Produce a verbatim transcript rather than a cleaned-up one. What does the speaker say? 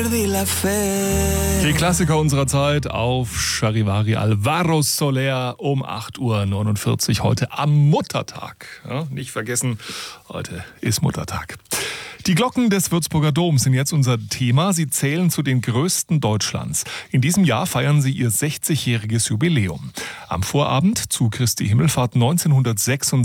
Die Klassiker unserer Zeit auf Charivari Alvaro Soler um acht Uhr neunundvierzig heute am Muttertag. Ja, nicht vergessen, heute ist Muttertag. Die Glocken des Würzburger Doms sind jetzt unser Thema. Sie zählen zu den größten Deutschlands. In diesem Jahr feiern sie ihr sechzigjähriges Jubiläum. Am Vorabend zu Christi Himmelfahrt neunzehnhundertsechsundsechzig